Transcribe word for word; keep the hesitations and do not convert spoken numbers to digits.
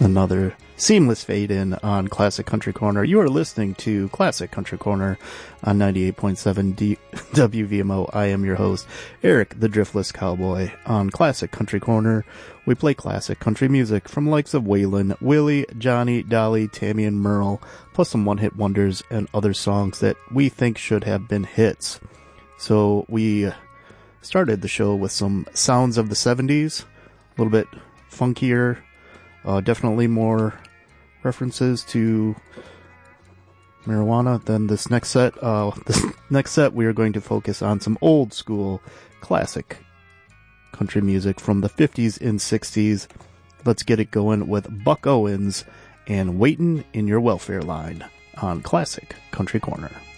Another seamless fade in on Classic Country Corner. You are listening to Classic Country Corner on ninety-eight point seven D- W V M O. I am your host, Eric the Driftless Cowboy. On Classic Country Corner, we play classic country music from the likes of Waylon, Willie, Johnny, Dolly, Tammy, and Merle, plus some one-hit wonders and other songs that we think should have been hits. So we started the show with some sounds of the seventies, a little bit funkier. Uh, definitely more references to marijuana than this next set. Uh, this next set, we are going to focus on some old school classic country music from the fifties and sixties. Let's get it going with Buck Owens and Waitin' in Your Welfare Line on Classic Country Corner.